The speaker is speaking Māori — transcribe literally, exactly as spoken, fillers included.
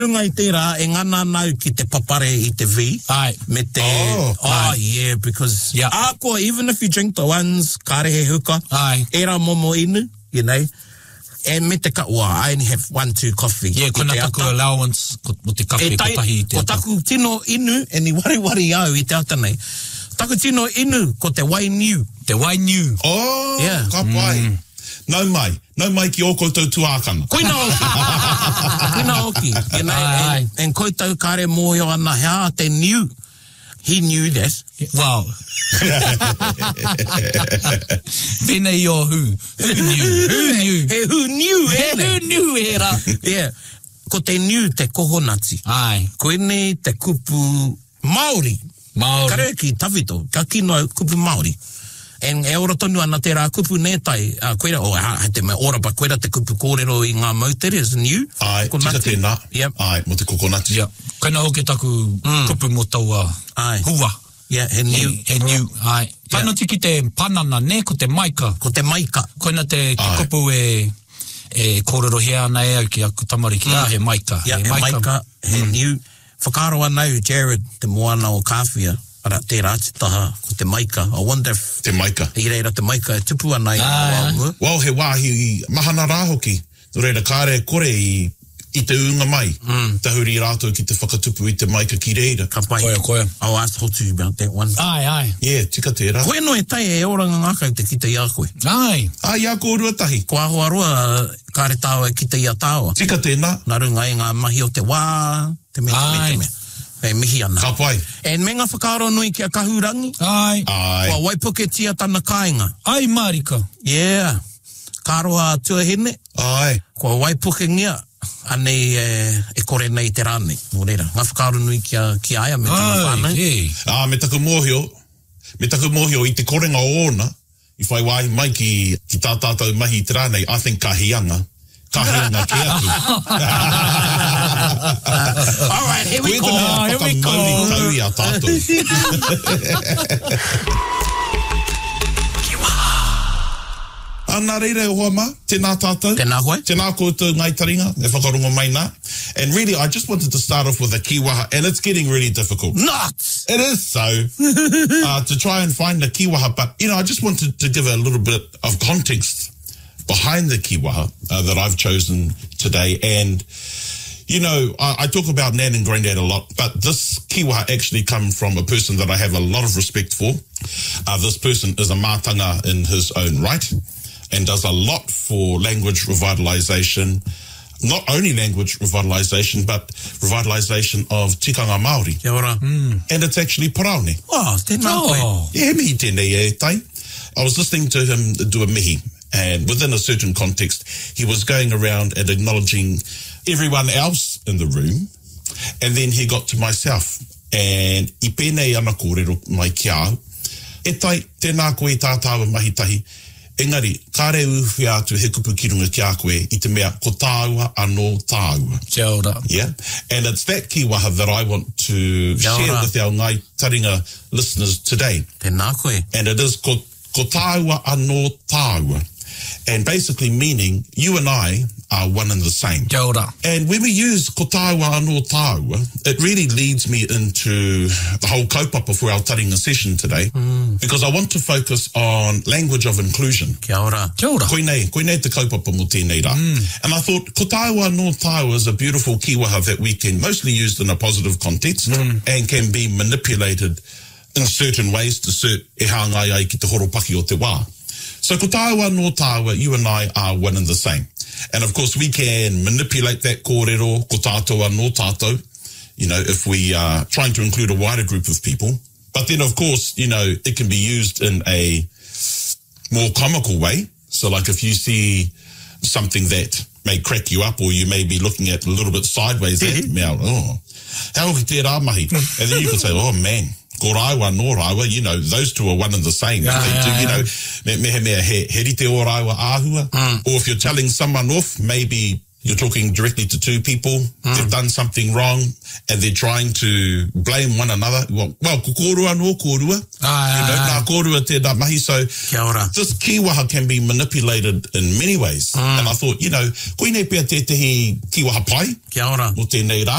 Runga i tērā, e ngana nau ki te papare i te V. Ai. Me te... Oh, oh yeah, because... Yeah. Ako, even if you drink the ones, karehe huka, Ai. era momo inu, you know, e me te ka, well, I only have one, two coffee. Yeah, koina taku allowance, ko, mo te kafe, e tai, ko tahi i te ko taku tino inu, e ni wari wari au i te atanei. Taku tino inu, ko te wai niu. Te wai niu. Oh, yeah. Ka pai. Mm. Nau mai. Nau mai ki o koutou tuākanga. Koina oki. Koina oki. You know, ai, and, and koutou kare mōhio ana hea, te niu. He knew that. Wow. Pēnei o who. Who knew? Who knew? He who knew, He who knew, era. Yeah. Ko te niu te kohonati. Ai. Koine te kupu Māori. Māori. Kare ki tawhito. Ka kino kupu Māori. En e ora tonu ana te rā kupu nētai. Uh, koera, o oh, he te me ora pa koera te kupu kōrero i ngā mautere is niu. Ai, tika tēnā. Yep. Ai, mo te kokonati. Yeah. Kaina hoke taku mm. kupu mo taua Ai. hua. Yeah, he niu. He, he niu. Ai. Taino tiki te panana, ne, ko te maika. Ko te maika. Koina te ki kupu e, e kōrero hea ana e au ki aku tamariki. Mm. Ah, he maika. Yeah, he, he maika. maika he mm. niu. Whakaro anau, Jared, te moana o Kāwhia. Ara te rātitaha ko te maika. I wonder if... Te maika. I reira te maika e tupu anai. Ah, wow, well, he wāhi mahana rāhoki. Reira kāre kore i, i te unga mai. Mm. Tahuri rātou ki te whakatupu i te maika ki reira. Ka pai. Koia, koia. I'll ask Hotu about that one. Ai, ai. Yeah, tika tērā. Koe no e tai e oranga ngākau te kita ia koe. Ai. Ai, ia ko ruatahi. Ko ahoa roa kāre tāua e kita ia tāua. Tika tēnā. Nā runga e ngā mahi o te wā, te mea, te mea, te mea. E mihi ana. Ka pai. E me ngā whakaro nui ki a kahurangi. Ai. Ai. Kua waipuke tia tana kāinga. Ai, Marika. Yeah. Kāroa tuahine. Ai. Kua waipuke ngia. Anei e, e kore nei te rānei. Nō reira. Ngā whakaro nui ki a ki aia me tana whānau. Ai, ah, me taku mōhio. Me taku mōhio i te korenga o ona. I whai wai mai ki, ki tā tātou mahi te rānei. I think ka hianga. Ka hianga ki atu. All right, here we go. Oh, here we go. Tau i a tātou. Ana reira e hoa mā, tēnā tātou. Tēnā koe. Tēnā koutou ngai taringa, e whakarongo mai nā. And really, I just wanted to start off with a kiwaha, and it's getting really difficult. Nuts! It is so. uh, to try and find a kiwaha, but, you know, I just wanted to give a little bit of context behind the kiwaha uh, that I've chosen today. And, you know, I, I talk about Nan and Granddad a lot, but this kiwaha actually come from a person that I have a lot of respect for. Uh, this person is a mātanga in his own right and does a lot for language revitalization, not only language revitalization, but revitalization of tikanga Māori. Kia ora. Mm. And it's actually Paraone. Oh, tēnā koe. Oh. Yeah, mihi tēnei e tai. I was listening to him do a mihi, and within a certain context, he was going around and acknowledging everyone else in the room, and then he got to myself. And I pēnei ana kōrero mai ki au, e tai, tēnā koe tātāua mahitahi, engari, kāre uwhi atu he kupu ki runga ki a koe i te mea ko tāua anō tāua. Kia ora. Yeah, and it's that kiwaha that I want to Kia share ora. with our Ngai Taringa listeners today. Tēnā koe. And it is ko, ko tāua anō tāua. And basically meaning you and I are one and the same. Kia ora. And when we use ko tāua anō tāua, it really leads me into the whole kaupapa for our taringa session today, mm. because I want to focus on language of inclusion. Kia ora. Kia ora. Koinei, koinei te kaupapa mo tēnei rā. Mm. And I thought, ko tāua anō tāua is a beautiful kiwaha that we can mostly use in a positive context mm. and can be manipulated in certain ways to suit e hāngai ai ki te horopaki o te wā. So ko tāua anō tāua, you and I are one and the same. And of course we can manipulate that kōrero, ko tātou anō tātou, you know, if we are trying to include a wider group of people. But then of course, you know, it can be used in a more comical way. So like if you see something that may crack you up, or you may be looking at a little bit sideways at me, oh, how ki te rā mahi? And then you can say, oh man, ko rāua nō rāua, you know, those two are one and the same. Yeah, they yeah, do, you yeah. know, me, me, me, he, he rite o rāua āhua. Mm. Or if you're telling someone off, maybe you're talking directly to two people, mm. they've done something wrong, and they're trying to blame one another. Well, well ko kōrua no kōrua. Ah, you know, ah, nā kōrua tēnā mahi. So Kia ora. this kiwaha can be manipulated in many ways. Mm. And I thought, you know, koinei pia te tehi kiwaha pai. Kia ora. O tēnei rā.